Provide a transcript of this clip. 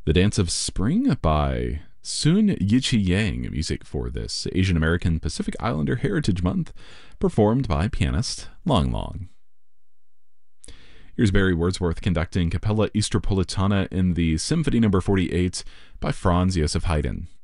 The Dance of Spring by Sun Yichi Yang, music for this Asian American Pacific Islander Heritage Month, performed by pianist Long Long. Here's Barry Wordsworth conducting Capella Istropolitana in the Symphony No. 48 by Franz Joseph Haydn.